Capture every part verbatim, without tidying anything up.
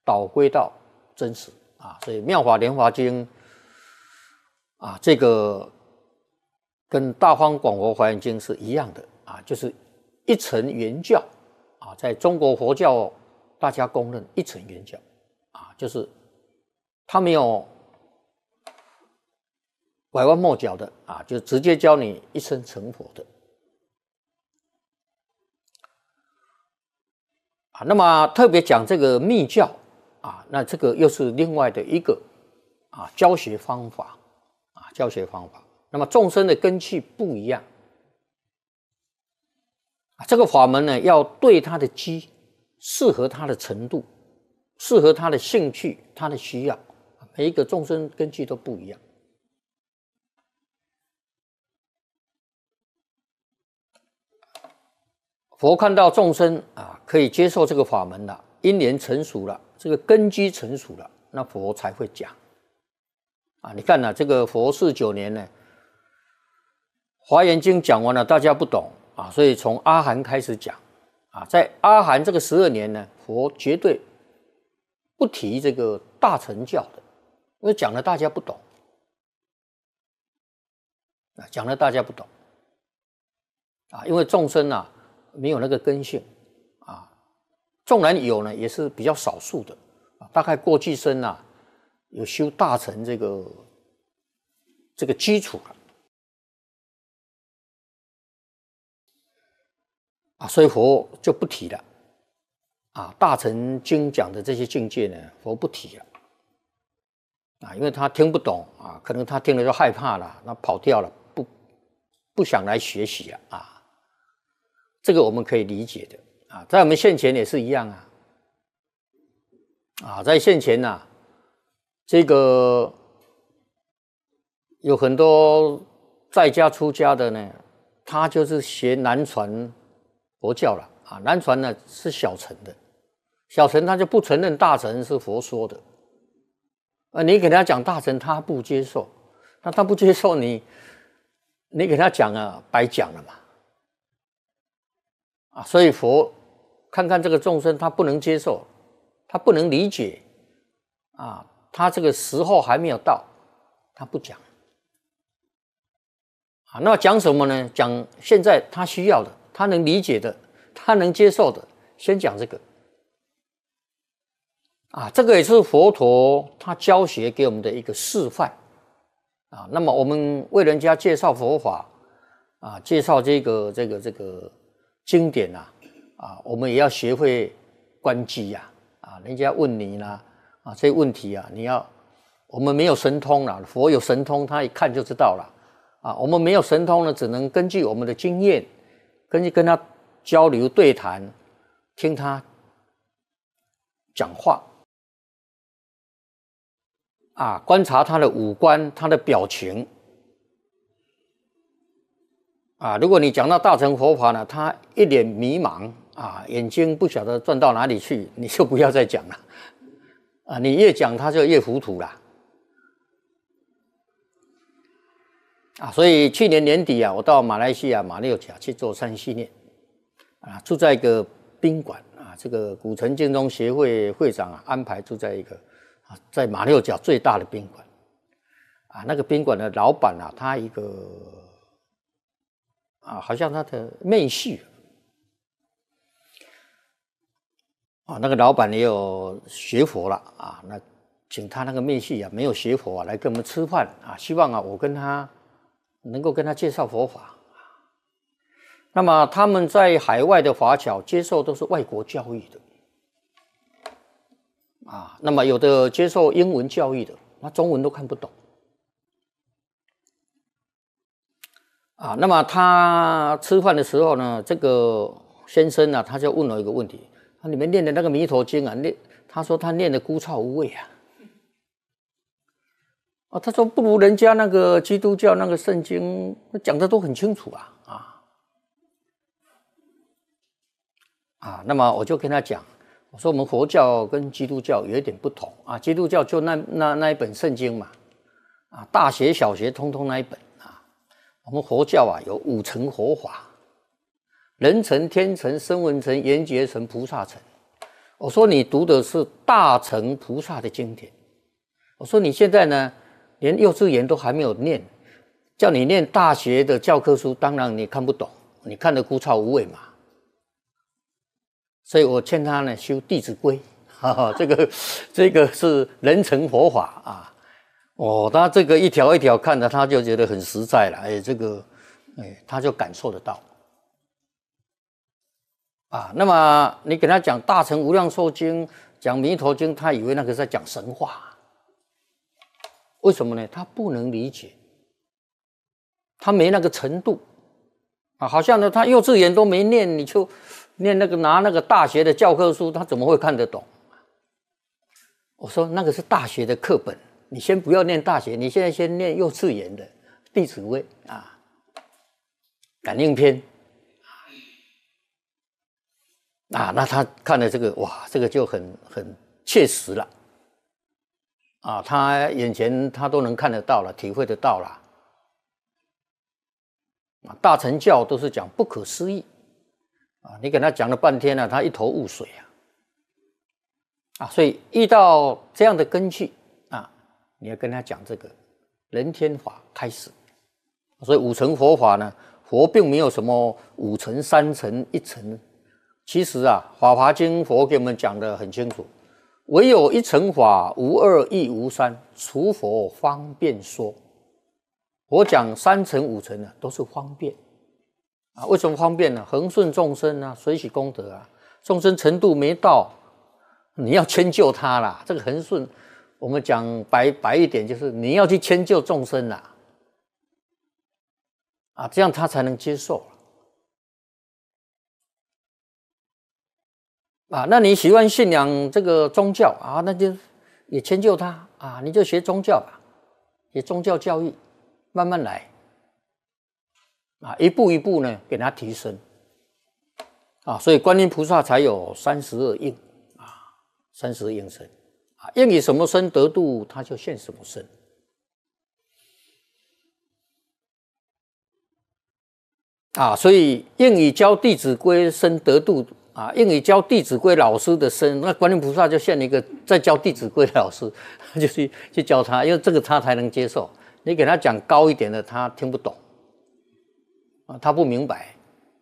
导归到真实啊。所以《妙法莲华经》啊，这个跟《大方广佛华严经》是一样的啊，就是一乘圆教啊，在中国佛教大家公认一乘圆教啊，就是他没有拐弯抹角的啊，就直接教你一生成佛的啊。那么特别讲这个密教啊，那这个又是另外的一个啊教学方法啊，教学方法。那么众生的根器不一样啊，这个法门呢，要对他的机，适合他的程度，适合他的兴趣，他的需要，每一个众生根器都不一样。佛看到众生啊，可以接受这个法门了，因缘成熟了，这个根基成熟了，那佛才会讲啊。你看呢、啊，这个佛四九年呢，《华严经》讲完了，大家不懂啊，所以从阿含开始讲啊。在阿含这个十二年呢，佛绝对不提这个大乘教的，因为讲了大家不懂啊，讲了大家不懂啊，因为众生啊。没有那个根性啊，纵然有呢，也是比较少数的啊。大概过去生啊，有修大乘这个这个基础了啊，所以佛就不提了啊。大乘经讲的这些境界呢，佛不提了啊，因为他听不懂啊，可能他听了就害怕了，那跑掉了，不不想来学习了啊。这个我们可以理解的啊，在我们现前也是一样啊，啊，在现前呐、啊，这个有很多在家出家的呢，他就是学南传佛教了啊，南传呢是小乘的，小乘他就不承认大乘是佛说的，啊，你给他讲大乘，他不接受，那他不接受你，你给他讲啊，白讲了嘛。啊，所以佛看看这个众生，他不能接受，他不能理解，啊，他这个时候还没有到，他不讲。啊，那讲什么呢？讲现在他需要的，他能理解的，他能接受的，先讲这个。啊，这个也是佛陀他教学给我们的一个示范。啊，那么我们为人家介绍佛法，啊，介绍这个这个这个。经典啊，啊，我们也要学会观机呀、啊，啊，人家问你啦，啊，这些问题啊，你要，我们没有神通啦，佛有神通，他一看就知道了，啊，我们没有神通呢，只能根据我们的经验，根据跟他交流对谈，听他讲话，啊，观察他的五官，他的表情。啊，如果你讲到大乘佛法呢，他一脸迷茫啊，眼睛不晓得转到哪里去，你就不要再讲了啊！你越讲他就越糊涂了啊！所以去年年底啊，我到马来西亚马六甲去做三系列啊，住在一个宾馆啊，这个古城建中协会会长啊安排住在一个啊，在马六甲最大的宾馆啊，那个宾馆的老板啊，他一个。啊，好像他的妹婿啊，那个老板也有学佛了啊，那请他那个妹婿啊，没有学佛啊，来跟我们吃饭啊，希望啊，我跟他能够跟他介绍佛法。那么他们在海外的华侨接受都是外国教育的啊，那么有的接受英文教育的，那中文都看不懂。啊，那么他吃饭的时候呢，这个先生呢、啊，他就问了一个问题：他你们念的那个《弥陀经》啊，念他说他念的枯燥无味啊。啊，他说不如人家那个基督教那个圣经讲的都很清楚啊啊啊！那么我就跟他讲，我说我们佛教跟基督教有一点不同啊，基督教就那那那一本圣经嘛，啊，大学小学通通那一本。我们佛教啊有五乘佛法，人乘、天乘、声闻乘、缘觉乘、菩萨乘。 我说你读的是大乘菩萨的经典，我说你现在呢，连幼稚园都还没有念，叫你念大学的教科书，当然你看不懂，你看得枯燥无味嘛。所以我劝他呢修《弟子规》，哈哈，这个这个是人成佛法啊。哦，他这个一条一条看的，他就觉得很实在了，哎，这个，哎，他就感受得到。啊，那么你给他讲《大乘无量寿经》、讲《弥陀经》，他以为那个是在讲神话。为什么呢？他不能理解，他没那个程度啊，好像呢，他幼稚园都没念，你就念那个拿那个大学的教科书，他怎么会看得懂？我说那个是大学的课本，你先不要念大学，你现在先念幼稚园的《弟子规》啊，感应篇。啊，那他看了这个，哇，这个就很很切实了，啊，他眼前他都能看得到了，体会得到了，啊，大乘教都是讲不可思议，啊，你给他讲了半天了，他一头雾水啊，啊，所以遇到这样的根器啊，你要跟他讲这个人天法开始，所以五乘佛法呢，佛并没有什么五乘、三乘、一乘。其实啊，《法华经》佛给我们讲得很清楚，唯有一乘法，无二亦无三，除佛方便说。我讲三乘五乘呢，都是方便啊。为什么方便呢？恒顺众生啊，随喜功德啊。众生程度没到，你要迁就他啦。这个恒顺，我们讲白白一点，就是你要去迁就众生啦，啊，这样他才能接受。啊，那你喜欢信仰这个宗教啊，那就也迁就他啊，你就学宗教吧，学宗教教育，慢慢来，啊，一步一步呢给他提升，啊，所以观音菩萨才有三十二应啊，三十二应身啊，应以什么身得度，他就现什么身。啊，所以应以教《弟子规》身得度。啊，应以教《弟子规》老师的身，那观音菩萨就现一个在教《弟子规》的老师，就去去教他，因为这个他才能接受。你给他讲高一点的，他听不懂，啊，他不明白，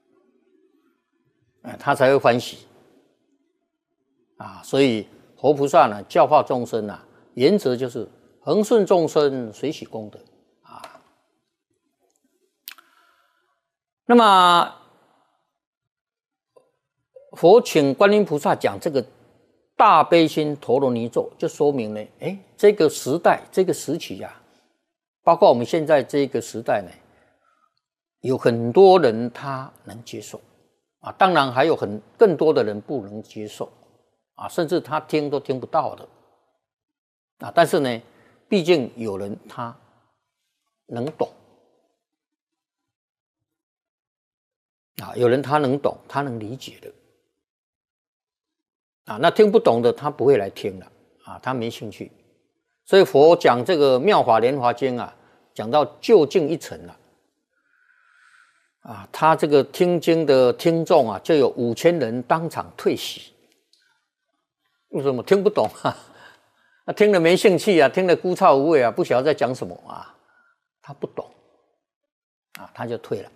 啊，他才会欢喜。啊，所以佛菩萨呢，教化众生啊，原则就是恒顺众生，随喜功德啊。那么。佛请观音菩萨讲这个大悲心陀罗尼咒，就说明呢，哎，这个时代这个时期啊，包括我们现在这个时代呢，有很多人他能接受啊，当然还有很更多的人不能接受啊，甚至他听都听不到的啊。但是呢，毕竟有人他能懂啊，有人他能懂，他能理解的。啊，那听不懂的他不会来听了啊，他没兴趣。所以佛讲这个《妙法莲华经》啊，讲到究竟一层了啊，他这个听经的听众啊，就有五千人当场退席。为什么听不懂啊？那听了没兴趣啊，听了枯燥无味啊，不晓得在讲什么啊，他不懂啊，他就退了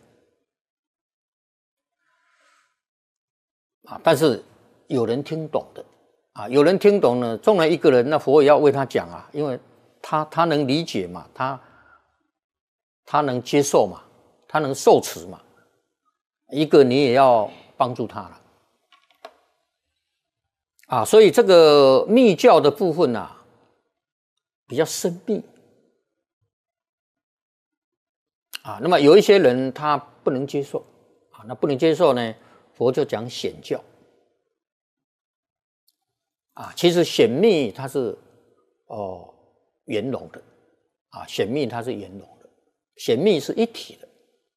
啊，但是。有人听懂的啊，有人听懂呢，纵然一个人，那佛也要为他讲啊，因为他他能理解嘛，他他能接受嘛，他能受持嘛，一个你也要帮助他了啊，所以这个密教的部分啊，比较深密啊，那么有一些人他不能接受啊，那不能接受呢，佛就讲显教。啊，其实显密它是哦圆融的啊，显密它是圆融的，显密是一体的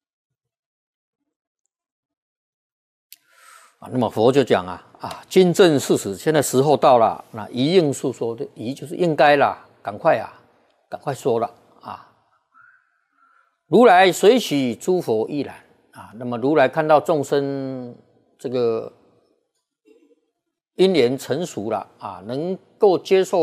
啊。那么佛就讲啊啊，今正事实，现在时候到了，那宜应诉说的宜就是应该啦，赶快啊，赶快说了啊。如来随喜诸佛亦然啊，那么如来看到众生这个。 因缘成熟了啊，能够接受